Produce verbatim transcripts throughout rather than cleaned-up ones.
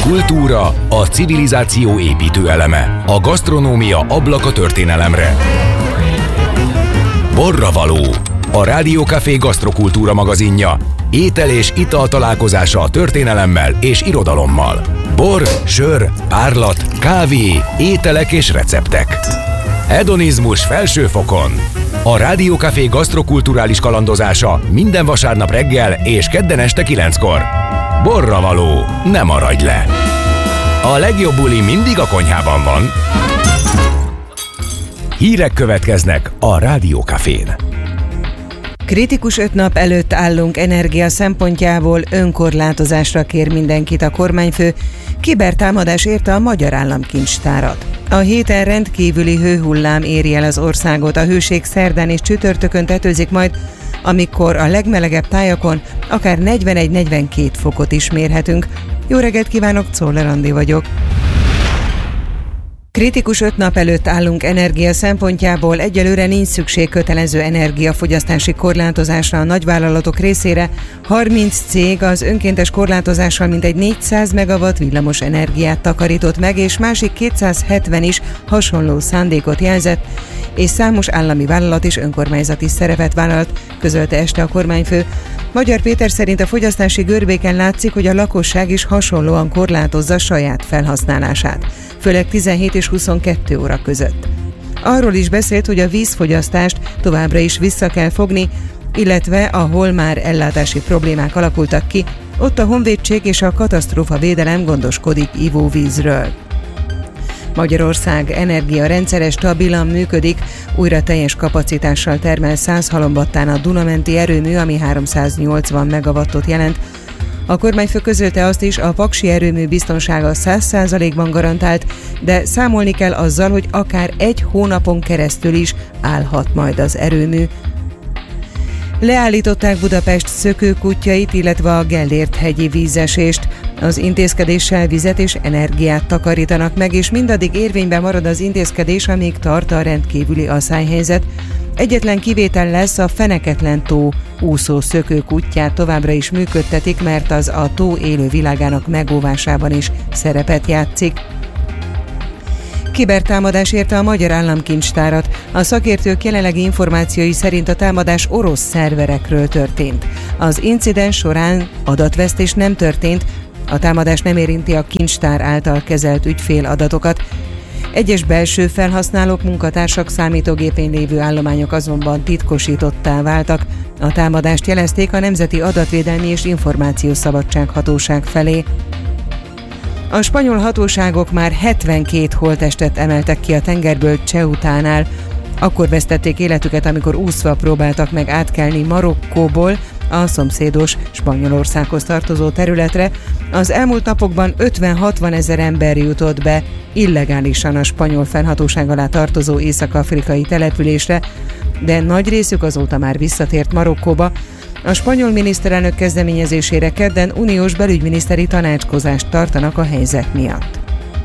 Kultúra, a civilizáció építő eleme. A gasztronómia ablaka történelemre. Borravaló, a Rádiókafé gasztrokultúra magazinja. Étel és ital találkozása a történelemmel és irodalommal. Bor, sör, párlat, kávé, ételek és receptek. Hedonizmus felső fokon. A Rádiókafé gasztrokulturális kalandozása minden vasárnap reggel és kedden este kilenckor. Borravaló, ne maradj le! A legjobb buli mindig a konyhában van. Hírek következnek a Rádiókafén. Kritikus öt nap előtt állunk energia szempontjából, önkorlátozásra kér mindenkit a kormányfő. Kibertámadás érte a magyar államkincstárat. A héten rendkívüli hőhullám éri el az országot, a hőség szerdán és csütörtökön tetőzik majd, amikor a legmelegebb tájakon akár negyvenegy-negyvenkét fokot is mérhetünk. Jó reggelt kívánok, Czoller Andi vagyok. Kritikus öt nap előtt állunk energia szempontjából, egyelőre nincs szükség kötelező energiafogyasztási korlátozásra a nagyvállalatok részére. harminc cég az önkéntes korlátozással mintegy négyszáz megawatt villamos energiát takarított meg, és másik kétszázhetven is hasonló szándékot jelzett, és számos állami vállalat és önkormányzati szerepet vállalt, közölte este a kormányfő. Magyar Péter szerint a fogyasztási görbéken látszik, hogy a lakosság is hasonlóan korlátozza saját felhasználását, főleg tizenhét és huszonkettő óra között. Arról is beszélt, hogy a vízfogyasztást továbbra is vissza kell fogni, illetve ahol már ellátási problémák alakultak ki, ott a honvédség és a katasztrófavédelem gondoskodik ivóvízről. Magyarország energiarendszere stabilan működik, újra teljes kapacitással termel száz halombattán a Duna-menti erőmű, ami háromszáznyolcvan megawattot jelent. A kormányfő közölte azt is, a paksi erőmű biztonsága száz százalékban garantált, de számolni kell azzal, hogy akár egy hónapon keresztül is állhat majd az erőmű. Leállították Budapest szökőkutyait, illetve a Gellért-hegyi vízesést. Az intézkedéssel vizet és energiát takarítanak meg, és mindaddig érvényben marad az intézkedés, amíg tart a rendkívüli aszályhelyzet. Egyetlen kivétel lesz, a Feneketlen tó úszó szökőkutyát továbbra is működtetik, mert az a tó élő világának megóvásában is szerepet játszik. Kibertámadás érte a magyar államkincstárat. A szakértők jelenlegi információi szerint a támadás orosz szerverekről történt. Az incidens során adatvesztés nem történt, a támadás nem érinti a kincstár által kezelt ügyféladatokat. Egyes belső felhasználók, munkatársak, számítógépén lévő állományok azonban titkosítottá váltak. A támadást jelezték a Nemzeti Adatvédelmi és Információszabadság Hatóság felé. A spanyol hatóságok már hetvenkét holttestet emeltek ki a tengerből Ceutánál. Akkor vesztették életüket, amikor úszva próbáltak meg átkelni Marokkóból a szomszédos Spanyolországhoz tartozó területre. Az elmúlt napokban ötven-hatvan ezer ember jutott be illegálisan a spanyol fennhatóság alá tartozó észak-afrikai településre, de nagy részük azóta már visszatért Marokkóba. A spanyol miniszterelnök kezdeményezésére kedden uniós belügyminiszteri tanácskozást tartanak a helyzet miatt.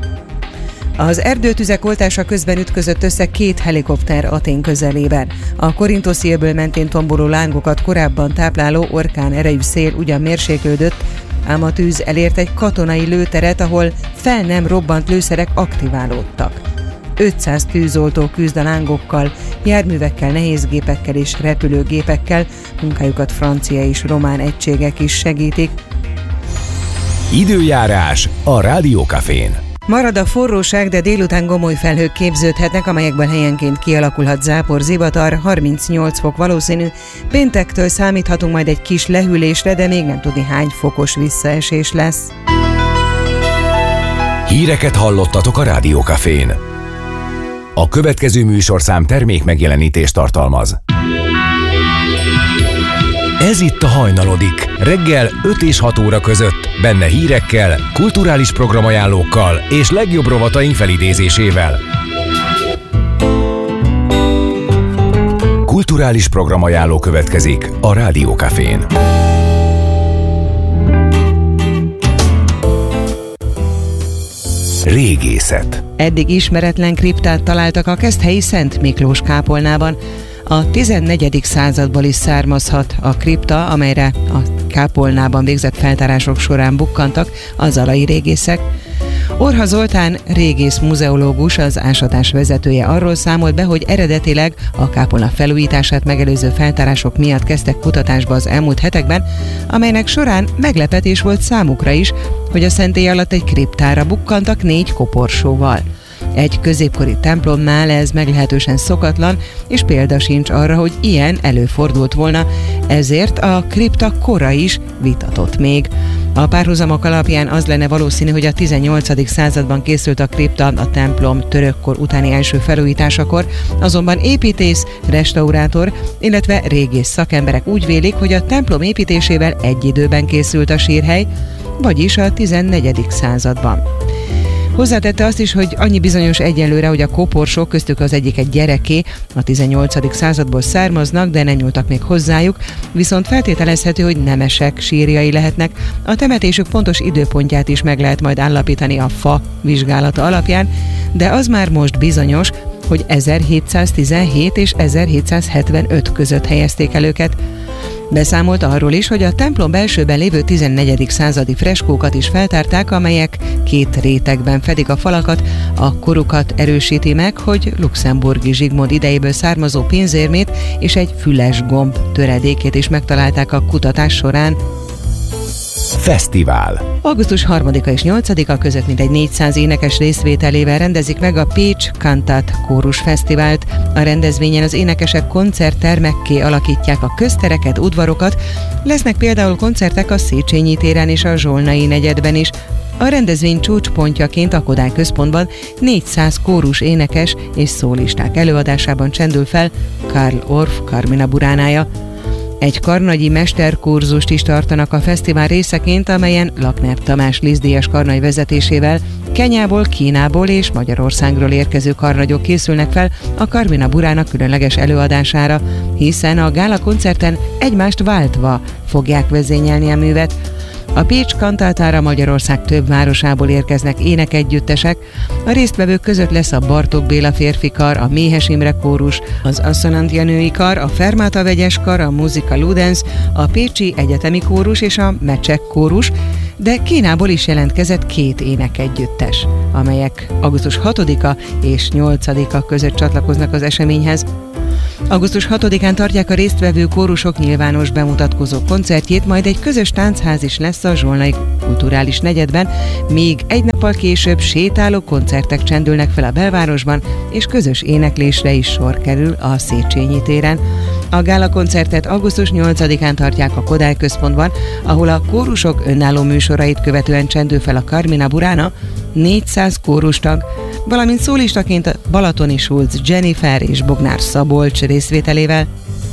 Az erdőtüzek oltása közben ütközött össze két helikopter Atén közelében. A Korintoszi öböl mentén tomboló lángokat korábban tápláló orkán erejű szél ugyan mérséklődött, ám a tűz elért egy katonai lőteret, ahol fel nem robbant lőszerek aktiválódtak. ötszáz tűzoltó küzd a lángokkal, járművekkel, nehézgépekkel és repülőgépekkel, munkájukat francia és román egységek is segítik. Időjárás a Rádiókafén. Marad a forróság, de délután gomoly felhők képződhetnek, amelyekben helyenként kialakulhat zápor, zivatar, harmincnyolc fok valószínű. Péntektől számíthatunk majd egy kis lehűlésre, de még nem tudni hány fokos visszaesés lesz. Híreket hallottatok a Rádiókafén. A következő műsorszám termék megjelenítést tartalmaz. Ez itt a Hajnalodik, reggel öt és hat óra között, benne hírekkel, kulturális programajánlókkal és legjobb rovataink felidézésével. Kulturális programajánló következik a Rádiókafén. Régészet. Eddig ismeretlen kriptát találtak a keszthelyi Szent Miklós kápolnában. A tizennegyedik századból is származhat a kripta, amelyre a kápolnában végzett feltárások során bukkantak a zalai régészek. Orha Zoltán régész muzeológus, az ásatás vezetője arról számolt be, hogy eredetileg a kápolna felújítását megelőző feltárások miatt kezdtek kutatásba az elmúlt hetekben, amelynek során meglepetés volt számukra is, hogy a szentély alatt egy kriptára bukkantak négy koporsóval. Egy középkori templomnál ez meglehetősen szokatlan, és példa sincs arra, hogy ilyen előfordult volna, ezért a kripta kora is vitatott még. A párhuzamok alapján az lenne valószínű, hogy a tizennyolcadik században készült a kripta a templom törökkor utáni első felújításakor, azonban építész, restaurátor, illetve régész szakemberek úgy vélik, hogy a templom építésével egy időben készült a sírhely, vagyis a tizennegyedik században. Hozzátette azt is, hogy annyi bizonyos egyelőre, hogy a koporsók, köztük az egyik egy gyereké, a tizennyolcadik századból származnak, de nem nyúltak még hozzájuk, viszont feltételezhető, hogy nemesek sírjai lehetnek. A temetésük pontos időpontját is meg lehet majd állapítani a fa vizsgálata alapján, de az már most bizonyos, hogy ezerhétszáztizenhét és ezerhétszázhetvenöt között helyezték el őket. Beszámolt arról is, hogy a templom belsőben lévő tizennegyedik századi freskókat is feltárták, amelyek két rétegben fedik a falakat, a korukat erősíti meg, hogy luxemburgi Zsigmond idejéből származó pénzérmét és egy füles gomb töredékét is megtalálták a kutatás során. Fesztivál. augusztus harmadika és nyolcadika között mintegy négyszáz énekes részvételével rendezik meg a Pécs Cantat Kórus Fesztivált. A rendezvényen az énekesek koncerttermekké alakítják a köztereket, udvarokat. Lesznek például koncertek a Széchenyi téren és a Zsolnai negyedben is. A rendezvény csúcspontjaként a Kodály Központban négyszáz kórus énekes és szólisták előadásában csendül fel Karl Orff Carmina Buránája. Egy karnagyi mesterkurzust is tartanak a fesztivál részeként, amelyen Lakner Tamás Lizdíjas karnagy vezetésével Kenyából, Kínából és Magyarországról érkező karnagyok készülnek fel a Carmina Burána különleges előadására, hiszen a gála koncerten egymást váltva fogják vezényelni a művet. A Pécs Kantátára Magyarország több városából érkeznek énekegyüttesek. A résztvevők között lesz a Bartók Béla férfi kar, a Méhes Imre kórus, az Asszonantia női kar, a Fermata vegyes kar, a Musica Ludens, a Pécsi Egyetemi kórus és a Mecsek kórus, de Kínából is jelentkezett két énekegyüttes, amelyek augusztus hatodika és nyolcadika között csatlakoznak az eseményhez. augusztus hatodikán tartják a résztvevő kórusok nyilvános bemutatkozó koncertjét, majd egy közös táncház is lesz a Zsolnai Kulturális Negyedben, míg egy nappal később sétáló koncertek csendülnek fel a belvárosban, és közös éneklésre is sor kerül a Széchenyi téren. A gála koncertet augusztus nyolcadikán tartják a Kodály Központban, ahol a kórusok önálló műsorait követően csendül fel a Carmina Burána, négyszáz kórustag, valamint szólistaként a Balatoni Schulz Jennifer és Bognár Szabolcs részvételével.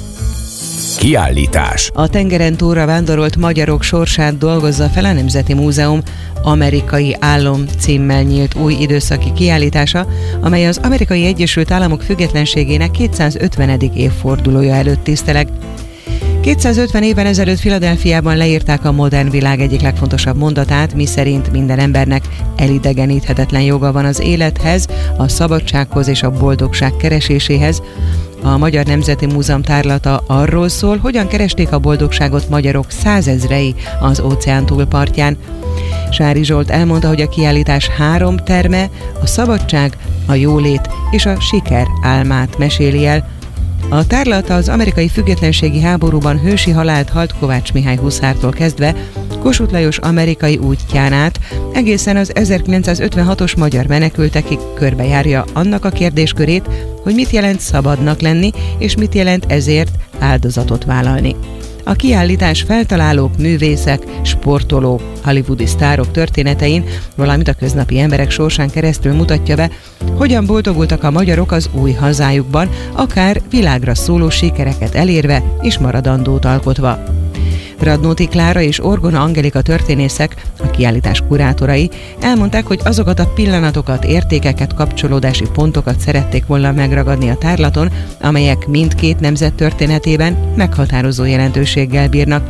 Kiállítás. A tengeren túlra vándorolt magyarok sorsát dolgozza fel a Nemzeti Múzeum Amerikai Álom címmel nyílt új időszaki kiállítása, amely az Amerikai Egyesült Államok függetlenségének kétszázötvenedik évfordulója előtt tiszteleg. kétszázötven évvel ezelőtt Philadelphiában leírták a modern világ egyik legfontosabb mondatát, miszerint minden embernek elidegeníthetetlen joga van az élethez, a szabadsághoz és a boldogság kereséséhez. A Magyar Nemzeti Múzeum tárlata arról szól, hogyan keresték a boldogságot magyarok százezrei az óceán túlpartján. Sári Zsolt elmondta, hogy a kiállítás három terme, a szabadság, a jólét és a siker álmát meséli el. A tárlat az amerikai függetlenségi háborúban hősi halált halt Kovács Mihály huszártól kezdve Kossuth Lajos amerikai útján át egészen az ezerkilencszázötvenhatos magyar menekültekig körbejárja annak a kérdéskörét, hogy mit jelent szabadnak lenni, és mit jelent ezért áldozatot vállalni. A kiállítás feltalálók, művészek, sportolók, hollywoodi sztárok történetein, valamint a köznapi emberek sorsán keresztül mutatja be, hogyan boldogultak a magyarok az új hazájukban, akár világra szóló sikereket elérve és maradandót alkotva. Radnóti Klára és Orgona Angelika történészek, a kiállítás kurátorai elmondták, hogy azokat a pillanatokat, értékeket, kapcsolódási pontokat szerették volna megragadni a tárlaton, amelyek mindkét nemzet történetében meghatározó jelentőséggel bírnak.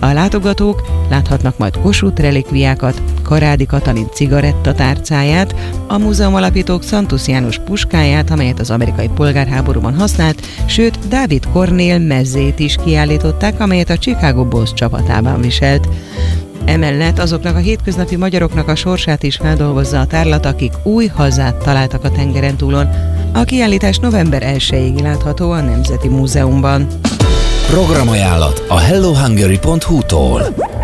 A látogatók láthatnak majd Kossuth relikviákat, Karádi Katalin cigarettatárcáját, a múzeum alapítók Szantusz János puskáját, amelyet az amerikai polgárháborúban használt, sőt Dávid Kornél mezzét is kiállították, amelyet a Chicago Bulls csapatában viselt. Emellett azoknak a hétköznapi magyaroknak a sorsát is feldolgozza a tárlat, akik új hazát találtak a tengeren túlon. A kiállítás november elsejéig látható a Nemzeti Múzeumban. Programajánlat a hello hungary pont hu-tól.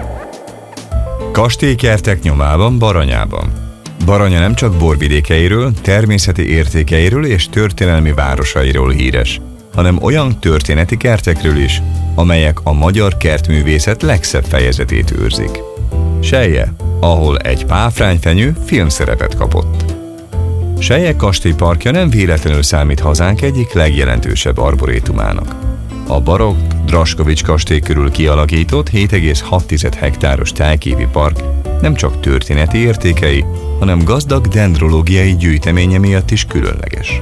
Kastélykertek nyomában Baranyában. Baranya nem csak borvidékeiről, természeti értékeiről és történelmi városairól híres, hanem olyan történeti kertekről is, amelyek a magyar kertművészet legszebb fejezetét őrzik. Selye, ahol egy páfrányfenyő filmszerepet kapott. Selye kastélyparkja nem véletlenül számít hazánk egyik legjelentősebb arborétumának. A barokk Draskovics kastély körül kialakított hét egész hat hektáros tájképi park nem csak történeti értékei, hanem gazdag dendrológiai gyűjteménye miatt is különleges.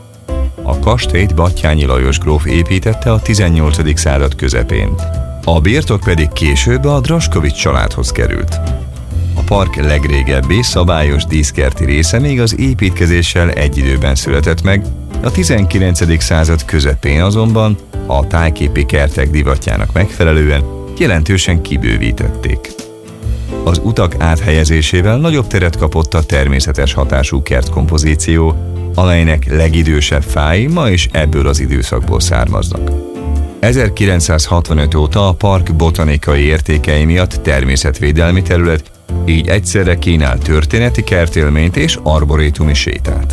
A kastélyt Batthyány Lajos gróf építette a tizennyolcadik század közepén, a birtok pedig később a Draskovics családhoz került. A park legrégebbi szabályos díszkerti része még az építkezéssel egy időben született meg, a tizenkilencedik század közepén azonban a tájképi kertek divatjának megfelelően jelentősen kibővítették. Az utak áthelyezésével nagyobb teret kapott a természetes hatású kertkompozíció, amelynek legidősebb fái ma is ebből az időszakból származnak. ezerkilencszázhatvanöt óta a park botanikai értékei miatt természetvédelmi terület, így egyszerre kínál történeti kertélményt és arborétumi sétát.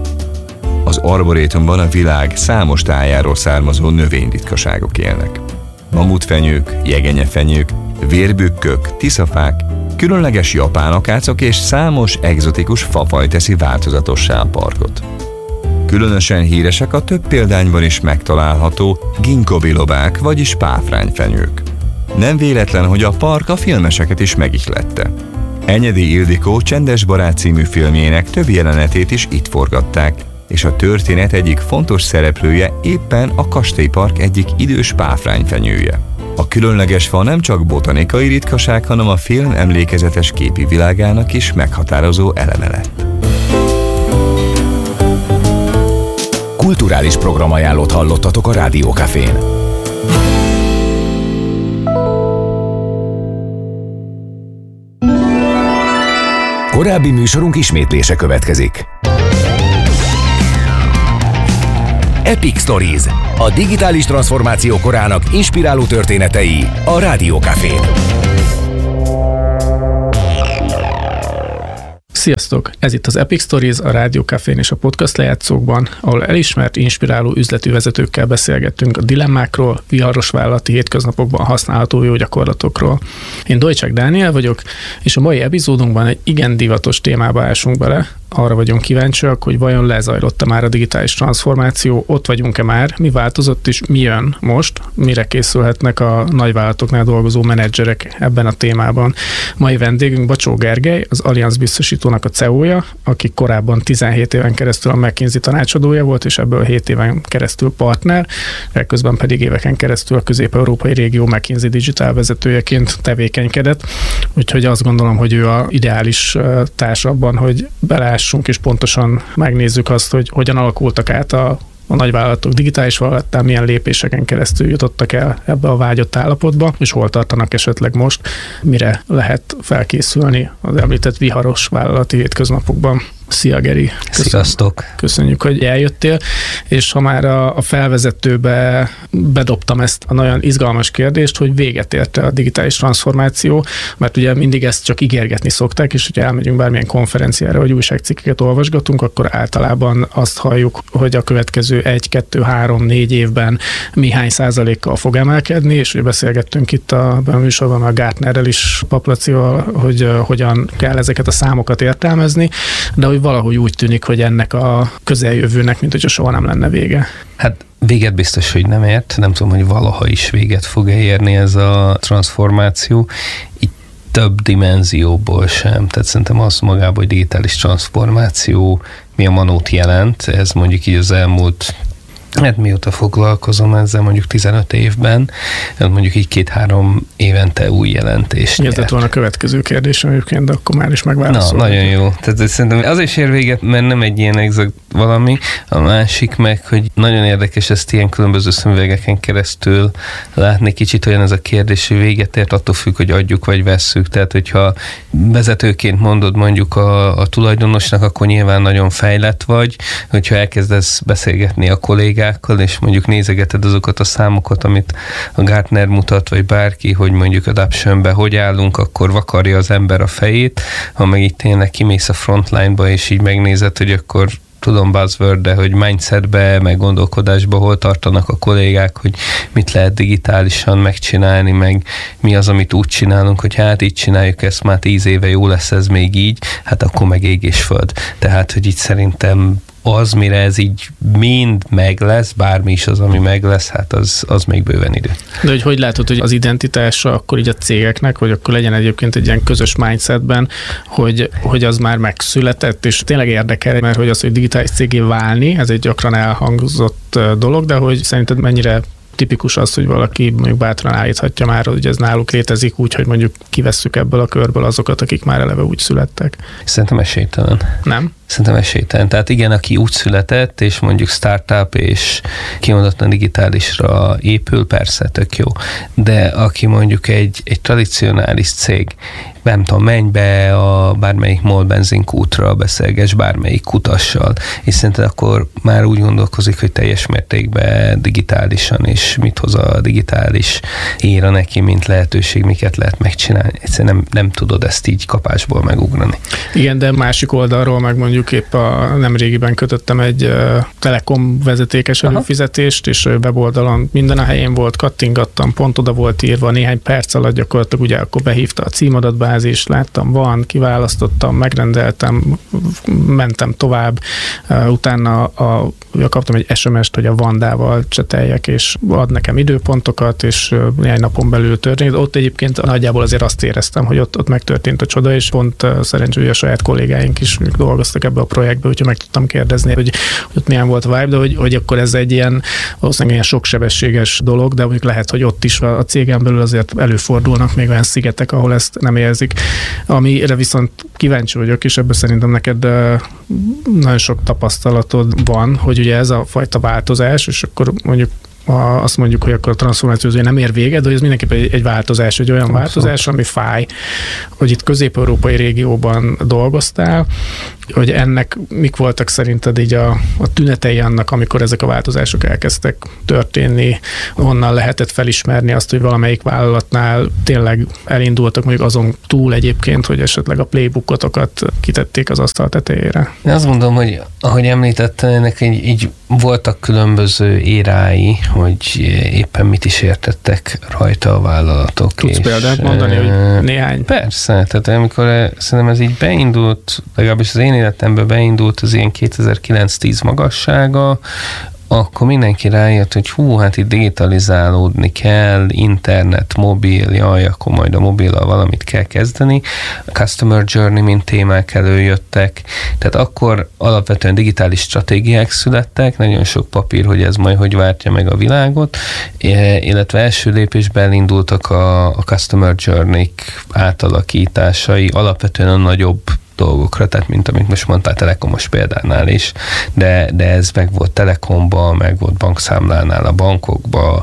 Az arborétumban a világ számos tájáról származó növényritkaságok élnek. Mamutfenyők, jegenyefenyők, vérbükkök, tiszafák, különleges japán akácok és számos egzotikus fafaj teszi változatossá a parkot. Különösen híresek a több példányban is megtalálható ginkgo-bilobák, vagyis páfrányfenyők. Nem véletlen, hogy a park a filmeseket is megihlette. Enyedi Ildikó Csendes barát című filmjének több jelenetét is itt forgatták, és a történet egyik fontos szereplője éppen a kastélypark egyik idős páfrányfenyője. A különleges fa nem csak botanikai ritkaság, hanem a film emlékezetes képi világának is meghatározó eleme lett. Kulturális programajánlót hallottatok a Rádió Cafén. Korábbi műsorunk ismétlése következik. Epic Stories, a digitális transformáció korának inspiráló történetei a Rádió Cafén. Sziasztok! Ez itt az Epic Stories, a Rádió Cafén és a podcast lejátszókban, ahol elismert, inspiráló üzleti vezetőkkel beszélgettünk a dilemmákról, viharos vállalati hétköznapokban használható jó gyakorlatokról. Én Dojcsák Dániel vagyok, és a mai epizódunkban egy igen divatos témába ásunk bele. Arra vagyunk kíváncsiak, hogy vajon lezajlott-e már a digitális transformáció, ott vagyunk-e már, mi változott és mi jön most, mire készülhetnek a nagyvállalatoknál dolgozó menedzserek ebben a témában. Mai vendégünk Bacsó Gergely, az Allianz biztosítónak a cé e o-ja, aki korábban tizenhét éven keresztül a McKinsey tanácsadója volt, és ebből hét éven keresztül partner, ekközben pedig éveken keresztül a közép-európai régió McKinsey Digital vezetőjeként tevékenykedett. Úgyhogy azt gondolom, hogy ő a ideális társ abban, hogy beleássunk és pontosan megnézzük azt, hogy hogyan alakultak át a, a nagyvállalatok digitális vállalattá, milyen lépéseken keresztül jutottak el ebbe a vágyott állapotba, és hol tartanak esetleg most, mire lehet felkészülni az említett viharos vállalati hétköznapokban. Szia, Geri! Köszönjük. Sziasztok! Köszönjük, hogy eljöttél, és ha már a, a felvezetőbe bedobtam ezt a nagyon izgalmas kérdést, hogy véget ért a digitális transformáció, mert ugye mindig ezt csak ígérgetni szokták, és hogyha elmegyünk bármilyen konferenciára, vagy újságcikkeket olvasgatunk, akkor általában azt halljuk, hogy a következő egy, kettő, három, négy évben mihány százalékkal fog emelkedni, és ugye beszélgettünk itt a műsorban a Gartnerrel is, Paplacival, hogy uh, hogyan kell ezeket a számokat értelmezni, de hogy valahogy úgy tűnik, hogy ennek a közeljövőnek, mint hogyha soha nem lenne vége. Hát véget biztos, hogy nem ért. Nem tudom, hogy valaha is véget fog érni ez a transformáció. Itt több dimenzióból sem. Tehát szerintem az magában, hogy digitális transformáció mi a manót jelent. Ez mondjuk így az elmúlt Hát mióta foglalkozom ezzel mondjuk tizenöt évben, mondjuk így két-három évente új jelentést nyert. Ez lett volna a következő kérdésem egyébként, de akkor már is megválaszolom. Na, nagyon jó. Tehát szerintem az is ér véget, mert nem egy ilyen exakt valami. A másik meg, hogy nagyon érdekes ezt ilyen különböző szemüvegeken keresztül látni. Kicsit olyan ez a kérdés, hogy véget ért, attól függ, hogy adjuk vagy vesszük. Tehát, hogyha vezetőként mondod mondjuk a, a tulajdonosnak, akkor nyilván nagyon fejlett vagy. Hogyha elkezdesz beszélgetni a kollégákkal, és mondjuk nézegeted azokat a számokat, amit a Gartner mutat, vagy bárki, hogy mondjuk adoptionbe hogy állunk, akkor vakarja az ember a fejét. Ha meg itt tényleg kimész a frontline-ba, és így megnézed, hogy akkor tudom buzzword, de hogy mindsetbe, meg gondolkodásba hol tartanak a kollégák, hogy mit lehet digitálisan megcsinálni, meg mi az, amit úgy csinálunk, hogy hát így csináljuk ezt már tíz éve, jó lesz ez még így, hát akkor meg ég és föld. Tehát, hogy itt szerintem az, mire ez így mind meg lesz, bármi is az, ami meg lesz, hát az, az még bőven idő. De hogy hogy látod, hogy az identitása akkor így a cégeknek, hogy akkor legyen egyébként egy ilyen közös mindsetben, hogy, hogy az már megszületett, és tényleg érdekel, mert hogy az, hogy digitális cégé válni, ez egy gyakran elhangzott dolog, de hogy szerinted mennyire tipikus az, hogy valaki mondjuk bátran állíthatja már, hogy ez náluk létezik úgy, hogy mondjuk kivesszük ebből a körből azokat, akik már eleve úgy születtek. Szerintem esélytelen. Nem? Szerintem esélytelen. Tehát igen, aki úgy született, és mondjuk startup, és kimondottan digitálisra épül, persze, tök jó. De aki mondjuk egy, egy tradicionális cég, nem tudom, menj be a bármelyik MOL benzinkútra, beszélges bármelyik kutassal, és szerintem akkor már úgy gondolkozik, hogy teljes mértékben digitálisan, és mit hoz a digitális éra neki, mint lehetőség, miket lehet megcsinálni. Egyszerűen nem, nem tudod ezt így kapásból megugrani. Igen, de másik oldalról meg mondjuk épp a nemrégiben kötöttem egy uh, Telekom vezetékes előfizetést, és weboldalon minden a helyén volt, kattingattam, pont oda volt írva, néhány perc alatt gyakorlatilag ugye akkor behívta a címadatbázis, láttam, van, kiválasztottam, megrendeltem, mentem tovább, uh, utána a, kaptam egy es em est, hogy a Vandával cseteljek, és ad nekem időpontokat, és uh, néhány napon belül történt. Ott egyébként nagyjából azért azt éreztem, hogy ott, ott megtörtént a csoda, és pont uh, szerencsé, hogy a saját kollégáink is dolgoztak ebbe a projektbe, úgyhogy meg tudtam kérdezni, hogy, hogy ott milyen volt a vibe, de hogy, hogy akkor ez egy ilyen valószínűleg ilyen soksebességes dolog, de mondjuk lehet, hogy ott is a cégen belül azért előfordulnak még olyan szigetek, ahol ezt nem érzik. Amire viszont kíváncsi vagyok, és ebben szerintem neked nagyon sok tapasztalatod van, hogy ugye ez a fajta változás, és akkor mondjuk a, azt mondjuk, hogy akkor a transformáció nem ér véget, de hogy ez mindenképpen egy, egy változás, egy olyan Abszolút. változás, ami fáj, hogy itt közép-európai régióban dolgoztál, hogy ennek mik voltak szerinted így a, a tünetei annak, amikor ezek a változások elkezdtek történni, honnan lehetett felismerni azt, hogy valamelyik vállalatnál tényleg elindultak mondjuk azon túl egyébként, hogy esetleg a playbookotokat kitették az asztal tetejére? Én azt mondom, hogy ahogy említettem, ennek így, így voltak különböző érái, hogy éppen mit is értettek rajta a vállalatok. Tudsz példát mondani, hogy néhány? Persze, tehát amikor szerintem ez így beindult, legalábbis az én életemben beindult az ilyen kétezer-kilenc-tíz magassága, akkor mindenki rájött, hogy hú, hát itt digitalizálódni kell, internet, mobil, jaj, akkor majd a mobillal valamit kell kezdeni. A customer journey, mint témák előjöttek. Tehát akkor alapvetően digitális stratégiák születtek, nagyon sok papír, hogy ez majd hogy váltja meg a világot, illetve első lépésben elindultak a, a customer journey-k átalakításai, alapvetően a nagyobb dolgokra, tehát mint amit most mondtál telekomos példánál is, de, de ez meg volt Telekomban, meg volt bankszámlánál a bankokba,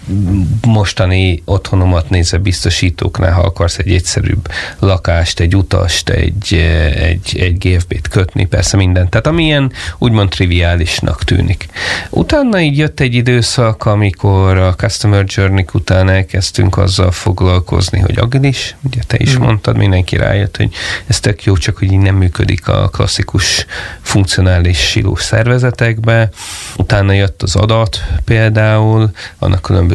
mostani otthonomat nézve biztosítóknál, ha akarsz egy egyszerűbb lakást, egy utast, egy, egy, egy gé ef bé-t kötni, persze minden, tehát ami ilyen úgymond triviálisnak tűnik. Utána így jött egy időszak, amikor a Customer Journey után elkezdtünk azzal foglalkozni, hogy agilis, ugye te is mm. mondtad, mindenki rájött, hogy ez tök jó, csak hogy így nem működik a klasszikus funkcionális silós szervezetekbe. Utána jött az adat például, vannak különböző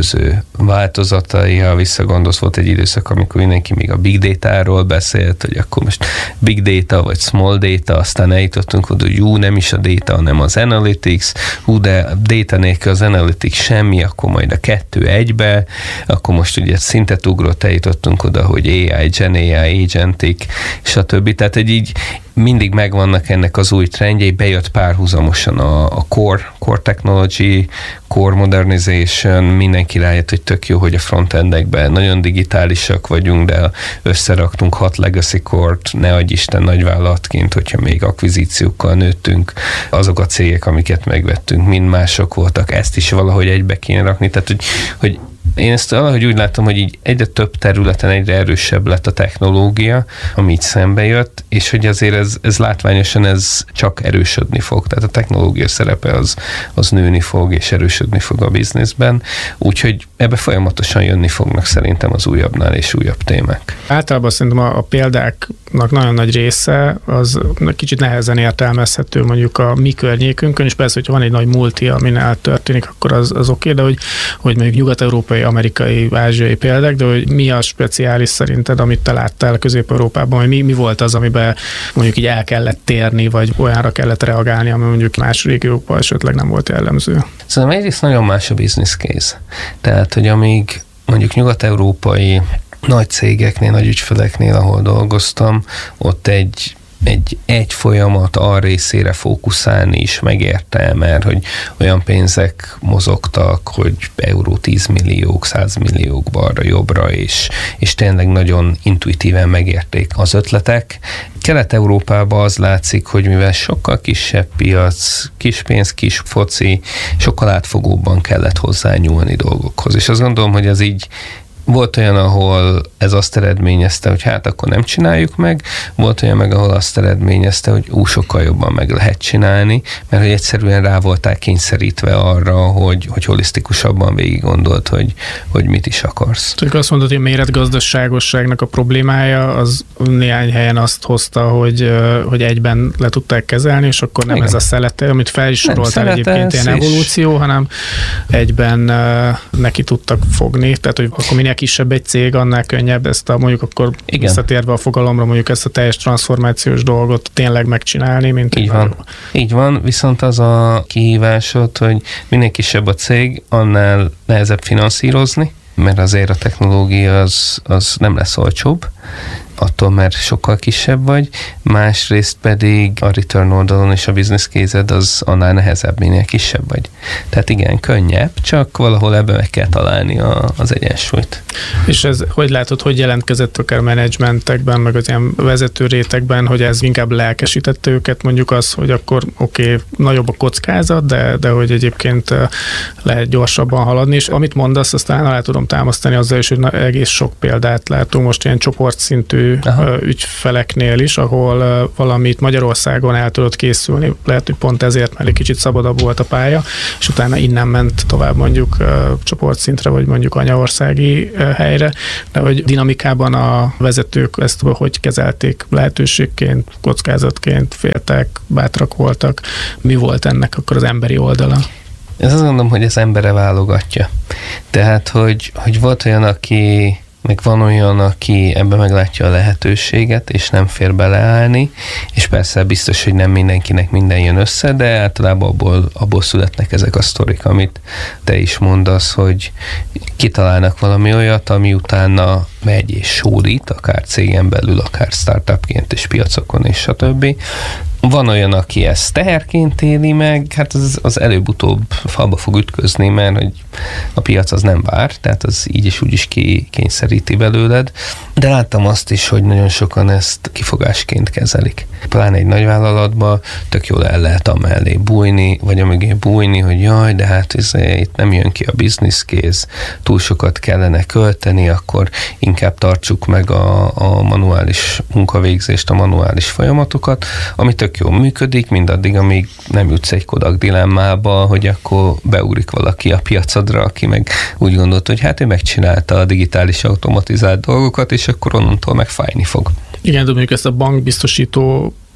különböző változatai, ha visszagondolsz, volt egy időszak, amikor mindenki még a big data-ról beszélt, hogy akkor most big data vagy small data, aztán eljutottunk oda, hogy jú, nem is a data, hanem az analytics, hú, de data nélkül az analytics semmi, akkor majd a kettő egybe, akkor most ugye szintet ugrott, eljutottunk oda, hogy á i, Gen á i, Agentic, stb. Tehát egy így mindig megvannak ennek az új trendjei, bejött párhuzamosan a, a core, core technology, core modernization, mindenki rájött, hogy tök jó, hogy a frontendekben nagyon digitálisak vagyunk, de összeraktunk hat legacy core-t, ne adj Isten nagyvállalatként, hogyha még akvizíciókkal nőttünk, azok a cégek, amiket megvettünk, mind mások voltak, ezt is valahogy egybe kéne rakni, tehát hogy, hogy én ezt valahogy úgy látom, hogy így egyre több területen egyre erősebb lett a technológia, ami így szembe jött, és hogy azért ez, ez látványosan ez csak erősödni fog. Tehát a technológia szerepe az, az nőni fog, és erősödni fog a bizniszben. Úgyhogy ebbe folyamatosan jönni fognak szerintem az újabbnál és újabb témák. Általában szerintem a, a példáknak nagyon nagy része az kicsit nehezen értelmezhető mondjuk a mi környékünkön, és persze, hogyha van egy nagy multi, aminál történik, akkor az, az oké, de hogy, hogy mondjuk nyugat-európai, amerikai, ázsiai példák, de hogy mi a speciális szerinted, amit te láttál Közép-Európában, hogy mi, mi volt az, amiben mondjuk így el kellett térni, vagy olyanra kellett reagálni, ami mondjuk más régiókban esetleg nem volt jellemző? Szerintem egyrészt nagyon más a business case. Tehát, hogy amíg mondjuk nyugat-európai nagy cégeknél, nagy ügyfeleknél, ahol dolgoztam, ott egy egy, egy folyamat a részére fókuszálni is megérte, mert hogy olyan pénzek mozogtak, hogy euró tíz milliók, száz milliók balra-jobbra, és, és tényleg nagyon intuitíven megérték az ötletek. Kelet-Európában az látszik, hogy mivel sokkal kisebb piac, kis pénz, kis foci, sokkal átfogóbban kellett hozzányúlni dolgokhoz. És azt gondolom, hogy ez így volt olyan, ahol ez azt eredményezte, hogy hát akkor nem csináljuk meg, volt olyan meg, ahol azt eredményezte, hogy ú, sokkal jobban meg lehet csinálni, mert hogy egyszerűen rá voltál kényszerítve arra, hogy, hogy holisztikusabban végig gondolt, hogy, hogy mit is akarsz. Tudjuk azt mondod, hogy a méretgazdaságosságnak a problémája az néhány helyen azt hozta, hogy, hogy egyben le tudták kezelni, és akkor nem igen. Ez a szelete, amit fel is soroltál egyébként ilyen evolúció, hanem egyben neki tudtak fogni, tehát hogy akkor minél kisebb egy cég, annál könnyebb ezt a mondjuk akkor igen. Visszatérve a fogalomra, mondjuk ezt a teljes transformációs dolgot tényleg megcsinálni, mint így van. Nagyobb. Így van, viszont az a kihívásod, hogy minél kisebb a cég, annál nehezebb finanszírozni, mert azért a technológia az, az nem lesz olcsóbb, attól, mert sokkal kisebb vagy, másrészt pedig a return oldalon és a business case-ed az annál nehezebb, minél kisebb vagy. Tehát igen, könnyebb, csak valahol ebben meg kell találni a, az egyensúlyt. És ez, hogy látod, hogy jelentkezett akár menedzsmentekben, meg az ilyen vezető rétegben, hogy ez inkább lelkesítette őket, mondjuk az, hogy akkor oké, okay, nagyobb a kockázat, de, de hogy egyébként lehet gyorsabban haladni, és amit mondasz, aztán alá tudom támasztani azzal is, hogy egész sok példát látunk most ilyen csoportszintű aha. ügyfeleknél is, ahol valamit Magyarországon el tudott készülni, lehet, hogy pont ezért, mert egy kicsit szabadabb volt a pálya, és utána innen ment tovább mondjuk csoportszintre, vagy mondjuk anyaországi helyre, de hogy dinamikában a vezetők ezt hogy kezelték lehetőségként, kockázatként, féltek, bátrak voltak, mi volt ennek akkor az emberi oldala? Ez azt gondolom, hogy az embere válogatja. Tehát, hogy, hogy volt olyan, aki meg van olyan, aki ebben meglátja a lehetőséget, és nem fér beleállni, és persze biztos, hogy nem mindenkinek minden jön össze, de általában abból, abból születnek ezek a sztorik, amit te is mondasz, hogy kitalálnak valami olyat, ami utána megy és sódít, akár cégen belül, akár startupként és piacokon, és stb. Van olyan, aki ezt teherként éli meg, hát az, az előbb-utóbb falba fog ütközni, mert hogy a piac az nem vár, tehát az így is úgy is kikényszeríti belőled. De láttam azt is, hogy nagyon sokan ezt kifogásként kezelik. Pláne egy nagyvállalatban tök jól el lehet amellé bújni, vagy amögé bújni, hogy jaj, de hát izé, itt nem jön ki a business case, túl sokat kellene költeni, akkor inkább tartsuk meg a, a manuális munkavégzést, a manuális folyamatokat, ami tök jól működik, mindaddig, amíg nem jutsz egy Kodak dilemmába, hogy akkor beugrik valaki a piacodra, aki meg úgy gondolt, hogy hát ő megcsinálta a digitális automatizált dolgokat, és akkor onnantól meg fájni fog. Igen, de mondjuk ezt a bankbiztosító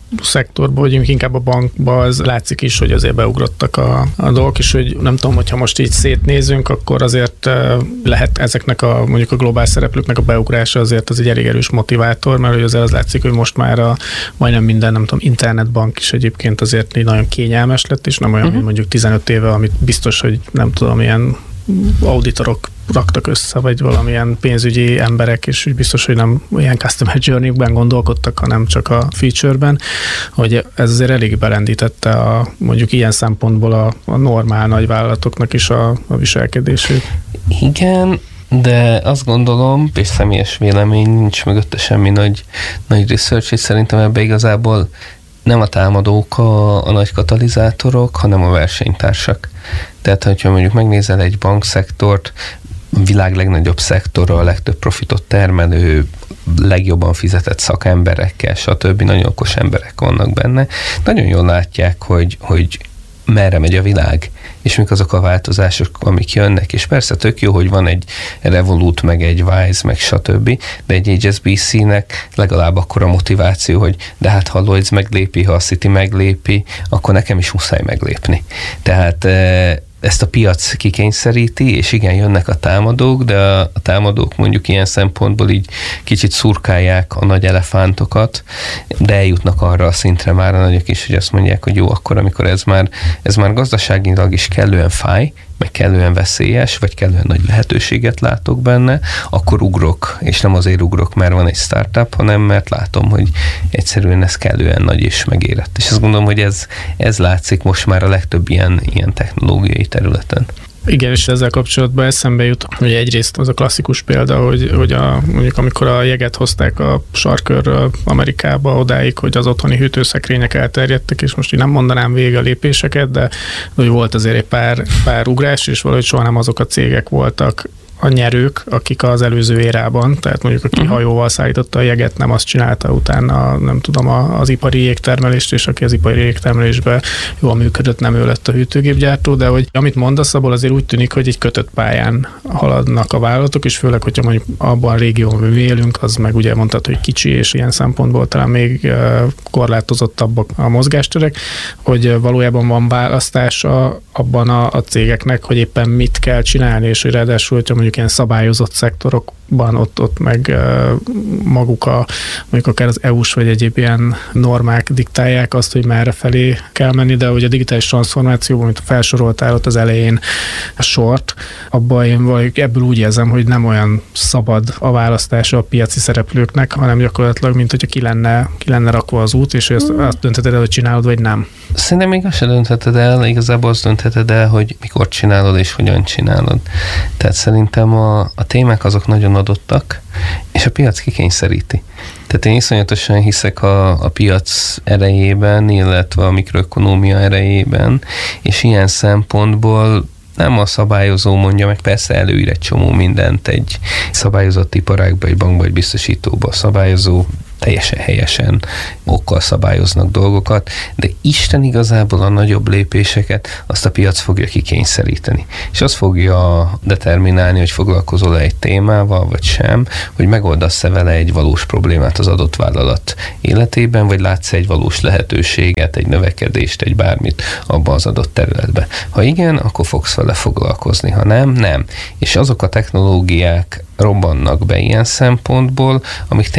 szektorban, vagy inkább a bankba, az látszik is, hogy azért beugrottak a, a dolgok, és hogy nem tudom, hogyha most így szétnézünk, akkor azért lehet ezeknek a mondjuk a globál szereplőknek a beugrása azért az egy elég erős motivátor, mert hogy azért az látszik, hogy most már a majdnem minden, nem tudom, internetbank is egyébként azért nagyon kényelmes lett, és nem olyan, uh-huh. mint mondjuk tizenöt éve, amit biztos, hogy nem tudom, ilyen auditorok raktak össze, vagy valamilyen pénzügyi emberek, és úgy biztos, hogy nem ilyen customer journey-ben gondolkodtak, hanem csak a feature-ben, hogy ez azért elég belendítette a, mondjuk ilyen szempontból a, a normál nagyvállalatoknak is a, a viselkedését. Igen, de azt gondolom, és személyes vélemény, nincs mögötte semmi nagy, nagy research, és szerintem ebbe igazából nem a támadók a, a nagy katalizátorok, hanem a versenytársak. Tehát, hogyha mondjuk megnézel egy bankszektort, a világ legnagyobb szektora, a legtöbb profitot termelő, legjobban fizetett szakemberekkel, stb. Nagyon okos emberek vannak benne. Nagyon jól látják, hogy, hogy merre megy a világ, és mik azok a változások, amik jönnek, és persze tök jó, hogy van egy Revolut, meg egy Wise, meg stb., de egy H S B C-nek legalább akkora motiváció, hogy de hát ha a Lloyds meglépi, ha a Citi meglépi, akkor nekem is muszáj meglépni. Tehát ezt a piac kikényszeríti, és igen, jönnek a támadók, de a támadók mondjuk ilyen szempontból így kicsit szurkálják a nagy elefántokat, de eljutnak arra a szintre már a nagyok is, hogy azt mondják, hogy jó, akkor amikor ez már, ez már gazdaságilag is kellően fáj, meg kellően veszélyes, vagy kellően nagy lehetőséget látok benne, akkor ugrok, és nem azért ugrok, mert van egy startup, hanem mert látom, hogy egyszerűen ez kellően nagy és megérett. És azt gondolom, hogy ez, ez látszik most már a legtöbb ilyen, ilyen technológiai területen. Igen, és ezzel kapcsolatban eszembe jut, hogy egyrészt az a klasszikus példa, hogy, hogy a, mondjuk amikor a jeget hozták a sarkörről Amerikába odáig, hogy az otthoni hűtőszekrények elterjedtek, és most így nem mondanám végig a lépéseket, de hogy volt azért egy pár, pár ugrás, és valahogy soha nem azok a cégek voltak a nyerők, akik az előző érában, tehát mondjuk aki uh-huh. hajóval szállította a jeget, nem azt csinálta utána, nem tudom, az ipari jégtermelést, és aki az ipari jégtermelésben jól működött, nem ő lett a hűtőgépgyártó, de hogy amit mondasz, abból azért úgy tűnik, hogy egy kötött pályán haladnak a vállalatok, és főleg, hogyha mondjuk abban a régióban mi élünk, az meg ugye mondtad, hogy kicsi, és ilyen szempontból talán még korlátozottabbak a mozgásterek, hogy valójában van választása abban a, a cégeknek, hogy éppen mit kell csinálni, és hogy ráadásul, hogyha mondjuk ilyen szabályozott szektorokban ott, ott meg uh, maguk a, mondjuk akár az é u-s vagy egyéb ilyen normák diktálják azt, hogy merre felé kell menni, de hogy a digitális transformációban, amit felsoroltál ott az elején a sort, abban én ebből úgy érzem, hogy nem olyan szabad a választása a piaci szereplőknek, hanem gyakorlatilag, mint hogyha ki lenne, ki lenne rakva az út, és azt, azt döntheted el, hogy csinálod, vagy nem. Szerintem még azt se döntheted el, igazából azt döntheted el, hogy mikor csinálod és hogyan csinálod. Tehát szerintem a, a témák azok nagyon adottak, és a piac kikényszeríti. Tehát én iszonyatosan hiszek a, a piac erejében, illetve a mikroökonómia erejében, és ilyen szempontból nem a szabályozó mondja meg, persze előír egy csomó mindent egy szabályozott iparágba, egy bankba, egy biztosítóba. A szabályozó teljesen helyesen, okkal szabályoznak dolgokat, de Isten igazából a nagyobb lépéseket azt a piac fogja kikényszeríteni. És azt fogja determinálni, hogy foglalkozol-e egy témával, vagy sem, hogy megoldasz-e vele egy valós problémát az adott vállalat életében, vagy látsz egy valós lehetőséget, egy növekedést, egy bármit abban az adott területben. Ha igen, akkor fogsz vele foglalkozni, ha nem, nem. És azok a technológiák robbannak be ilyen szempontból, amik